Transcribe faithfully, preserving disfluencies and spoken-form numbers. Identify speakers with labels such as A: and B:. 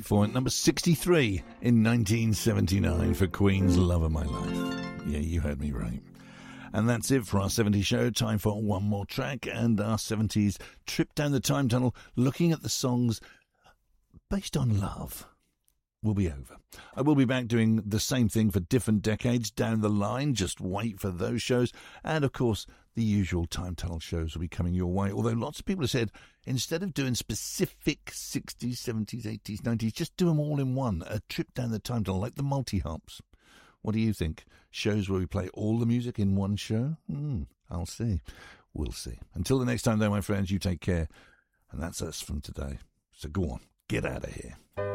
A: for it. Number sixty-three in nineteen seventy-nine for Queen's Love of My Life. Yeah, you heard me right. And that's it for our seventies show. Time for one more track and our seventies trip down the time tunnel, looking at the songs based on love. Will be over. I will be back doing the same thing for different decades down the line. Just wait for those shows. And, of course, the usual time tunnel shows will be coming your way. Although lots of people have said, instead of doing specific sixties, seventies, eighties, nineties, just do them all in one. A trip down the time tunnel, like the multi-hops. What do you think? Shows where we play all the music in one show? Hmm, I'll see. We'll see. Until the next time, though, my friends, you take care. And that's us from today. So go on, get out of here.